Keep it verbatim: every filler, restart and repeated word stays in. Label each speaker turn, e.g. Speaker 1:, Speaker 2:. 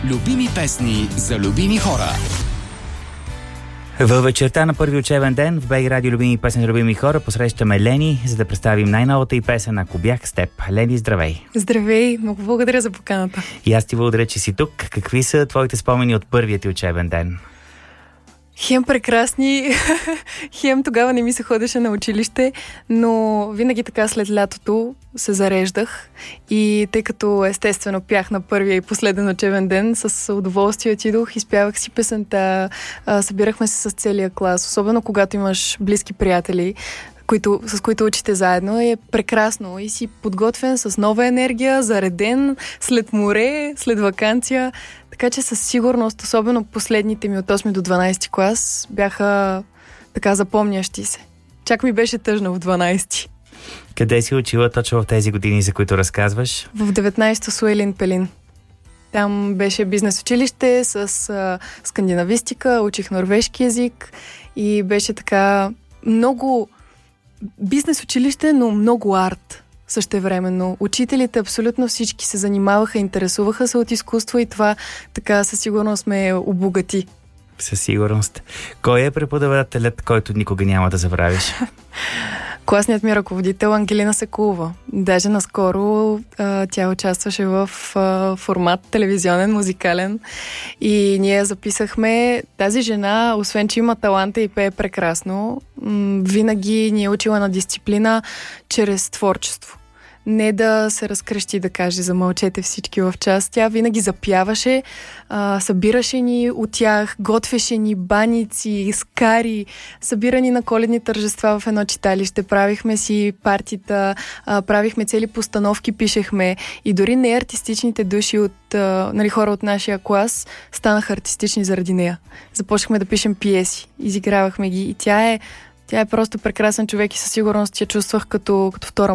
Speaker 1: Любими песни за любими хора.
Speaker 2: Във вечерта на първи учебен ден в БГ Радио Любими песни за любими хора посрещаме Лени, за да представим най-новата й песен "Ако бях с теб". Лени, здравей!
Speaker 3: Здравей! Много благодаря за поканата.
Speaker 2: И аз ти благодаря, че си тук. Какви са твоите спомени от първият ти учебен ден?
Speaker 3: Хем прекрасни, хем тогава не ми се ходеше на училище, но винаги така след лятото се зареждах и тъй като естествено пях на първия и последен учебен ден, с удоволствие отидох, изпявах си песента, събирахме се с целия клас, особено когато имаш близки приятели, които, с които учите заедно, е прекрасно и си подготвен с нова енергия, зареден след море, след ваканция. Така че със сигурност, особено последните ми от осми до дванадесети клас, бяха така запомнящи се. Чак ми беше тъжно в дванадесети.
Speaker 2: Къде си учила точно в тези години, за които разказваш?
Speaker 3: В деветнадесето с Уелин Пелин. Там беше бизнес училище с а, скандинавистика, учих норвежки език и беше така много бизнес училище, но много арт. Същевременно. Учителите абсолютно всички се занимаваха, интересуваха се от изкуство и това така със сигурност ме обогати.
Speaker 2: Със сигурност. Кой е преподавателят, който никога няма да забравиш?
Speaker 3: Класният ми ръководител Ангелина Секулова. Даже наскоро а, тя участваше в а, формат телевизионен, музикален и ние записахме тази жена, освен че има таланта и пее прекрасно, м- винаги ни е учила на дисциплина чрез творчество. Не да се разкрещи да каже "замълчете всички в час". Тя винаги запяваше, а, събираше ни от тях, готвеше ни баници, скари, събира ни на коледни тържества в едно читалище, правихме си партита, а, правихме цели постановки, пишехме и дори не артистичните души от а, нали, хора от нашия клас станаха артистични заради нея. Започнахме да пишем пиеси, изигравахме ги и тя е Тя е просто прекрасен човек и със сигурност я чувствах като, като втора